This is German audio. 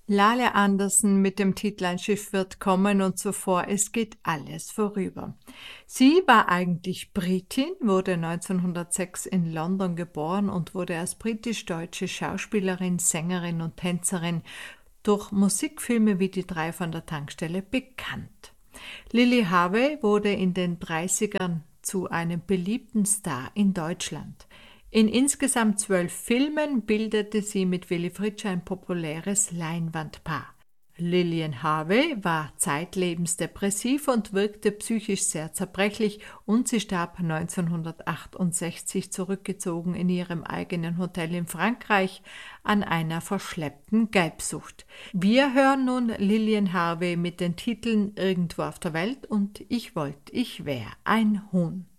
Lale Anderson mit dem Titel Ein Schiff wird kommen und zuvor Es geht alles vorüber. Sie war eigentlich Britin, wurde 1906 in London geboren und wurde als britisch-deutsche Schauspielerin, Sängerin und Tänzerin durch Musikfilme wie Die drei von der Tankstelle bekannt. Lily Harvey wurde in den 30ern zu einem beliebten Star in Deutschland. In insgesamt 12 Filmen bildete sie mit Willy Fritsche ein populäres Leinwandpaar. Lilian Harvey war zeitlebens depressiv und wirkte psychisch sehr zerbrechlich und sie starb 1968 zurückgezogen in ihrem eigenen Hotel in Frankreich an einer verschleppten Gelbsucht. Wir hören nun Lilian Harvey mit den Titeln Irgendwo auf der Welt und Ich wollt, ich wär ein Huhn.